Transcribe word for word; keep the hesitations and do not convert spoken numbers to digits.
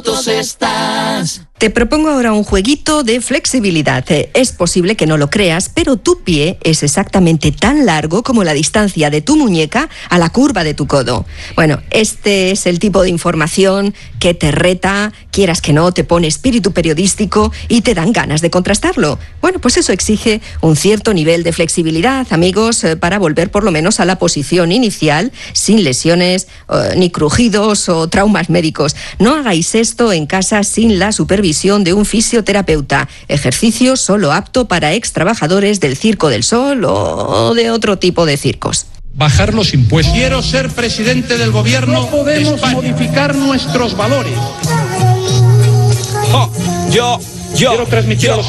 Estás. Te propongo ahora un jueguito de flexibilidad. Es posible que no lo creas, pero tu pie es exactamente tan largo como la distancia de tu muñeca a la curva de tu codo. Bueno, este es el tipo de información que te reta, quieras que no, te pone espíritu periodístico y te dan ganas de contrastarlo. Bueno, pues eso exige un cierto nivel de flexibilidad, amigos, para volver por lo menos a la posición inicial, sin lesiones, eh, ni crujidos o traumas médicos. No hagáis esto en casa sin la supervisión de un fisioterapeuta. Ejercicio solo apto para ex trabajadores del Circo del Sol o de otro tipo de circos. Bajar los impuestos. Quiero ser presidente del gobierno. No podemos España. modificar nuestros valores. Oh, yo, yo, Quiero transmitir yo. a los